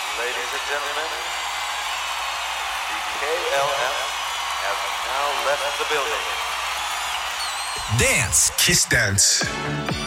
Ladies and gentlemen, the KLF have now left the building. Dance. Kiss Dance.